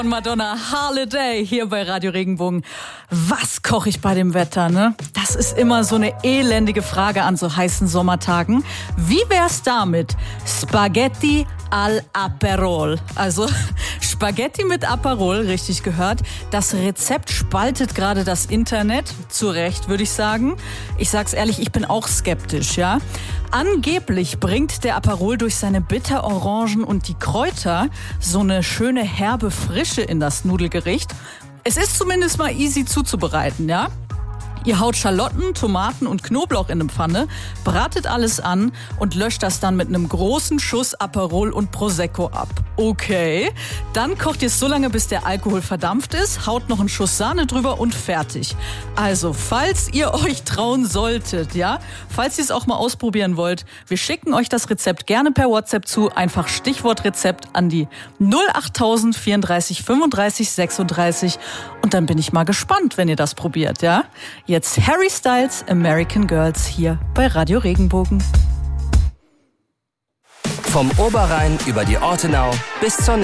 Und Madonna Holiday hier bei Radio Regenbogen. Was koche ich bei dem Wetter, ne? Das ist immer so eine elendige Frage an so heißen Sommertagen. Wie wär's damit? Spaghetti al Aperol. Also Spaghetti mit Aperol, richtig gehört. Das Rezept spaltet gerade das Internet. Zu Recht, würde ich sagen. Ich sag's ehrlich, ich bin auch skeptisch, ja? Angeblich bringt der Aperol durch seine Bitterorangen und die Kräuter so eine schöne herbe Frische in das Nudelgericht. Es ist zumindest mal easy zuzubereiten, ja? Ihr haut Schalotten, Tomaten und Knoblauch in eine Pfanne, bratet alles an und löscht das dann mit einem großen Schuss Aperol und Prosecco ab. Okay, dann kocht ihr es so lange, bis der Alkohol verdampft ist, haut noch einen Schuss Sahne drüber und fertig. Also, falls ihr euch trauen solltet, ja, falls ihr es auch mal ausprobieren wollt, wir schicken euch das Rezept gerne per WhatsApp zu, einfach Stichwort Rezept an die 08000 34 35 36 und dann bin ich mal gespannt, wenn ihr das probiert, ja. Jetzt Harry Styles, American Girls hier bei Radio Regenbogen. Vom Oberrhein über die Ortenau bis zur